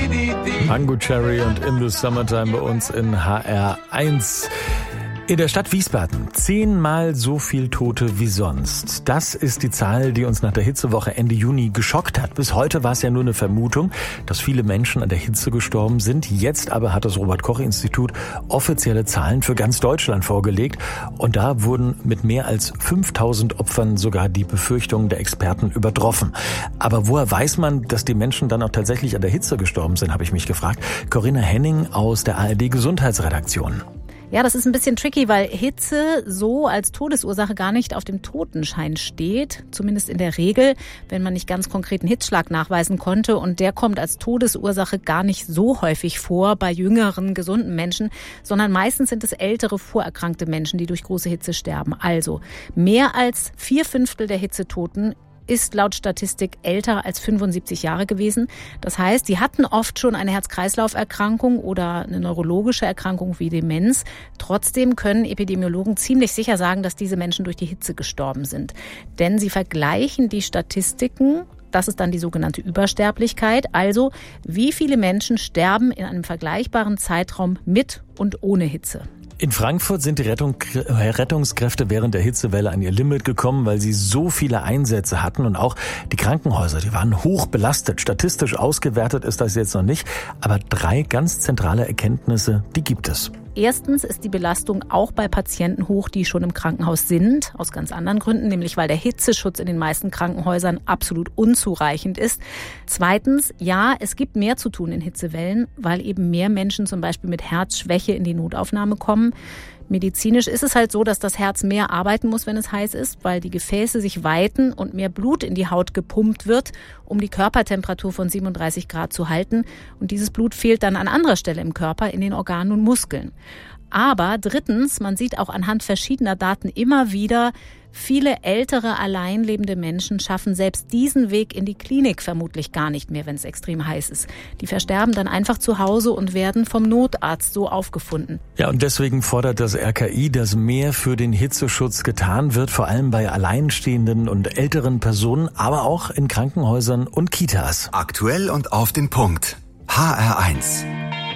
Mango Cherry und In the Summertime bei uns in HR1. In der Stadt Wiesbaden 10-mal so viel Tote wie sonst. Das ist die Zahl, die uns nach der Hitzewoche Ende Juni geschockt hat. Bis heute war es ja nur eine Vermutung, dass viele Menschen an der Hitze gestorben sind. Jetzt aber hat das Robert-Koch-Institut offizielle Zahlen für ganz Deutschland vorgelegt. Und da wurden mit mehr als 5000 Opfern sogar die Befürchtungen der Experten übertroffen. Aber woher weiß man, dass die Menschen dann auch tatsächlich an der Hitze gestorben sind, habe ich mich gefragt. Corinna Henning aus der ARD-Gesundheitsredaktion. Ja, das ist ein bisschen tricky, weil Hitze so als Todesursache gar nicht auf dem Totenschein steht. Zumindest in der Regel, wenn man nicht ganz konkreten Hitzschlag nachweisen konnte. Und der kommt als Todesursache gar nicht so häufig vor bei jüngeren, gesunden Menschen, sondern meistens sind es ältere, vorerkrankte Menschen, die durch große Hitze sterben. Also mehr als 4/5 der Hitzetoten ist laut Statistik älter als 75 Jahre gewesen. Das heißt, die hatten oft schon eine Herz-Kreislauf-Erkrankung oder eine neurologische Erkrankung wie Demenz. Trotzdem können Epidemiologen ziemlich sicher sagen, dass diese Menschen durch die Hitze gestorben sind. Denn sie vergleichen die Statistiken. Das ist dann die sogenannte Übersterblichkeit. Also, wie viele Menschen sterben in einem vergleichbaren Zeitraum mit und ohne Hitze? In Frankfurt sind die Rettungskräfte während der Hitzewelle an ihr Limit gekommen, weil sie so viele Einsätze hatten. Und auch die Krankenhäuser, die waren hoch belastet. Statistisch ausgewertet ist das jetzt noch nicht. Aber 3 ganz zentrale Erkenntnisse, die gibt es. Erstens ist die Belastung auch bei Patienten hoch, die schon im Krankenhaus sind, aus ganz anderen Gründen, nämlich weil der Hitzeschutz in den meisten Krankenhäusern absolut unzureichend ist. Zweitens, ja, es gibt mehr zu tun in Hitzewellen, weil eben mehr Menschen zum Beispiel mit Herzschwäche in die Notaufnahme kommen. Medizinisch ist es halt so, dass das Herz mehr arbeiten muss, wenn es heiß ist, weil die Gefäße sich weiten und mehr Blut in die Haut gepumpt wird, um die Körpertemperatur von 37 Grad zu halten. Und dieses Blut fehlt dann an anderer Stelle im Körper, in den Organen und Muskeln. Aber drittens, man sieht auch anhand verschiedener Daten immer wieder, viele ältere, alleinlebende Menschen schaffen selbst diesen Weg in die Klinik vermutlich gar nicht mehr, wenn es extrem heiß ist. Die versterben dann einfach zu Hause und werden vom Notarzt so aufgefunden. Ja, und deswegen fordert das RKI, dass mehr für den Hitzeschutz getan wird, vor allem bei alleinstehenden und älteren Personen, aber auch in Krankenhäusern und Kitas. Aktuell und auf den Punkt. HR1.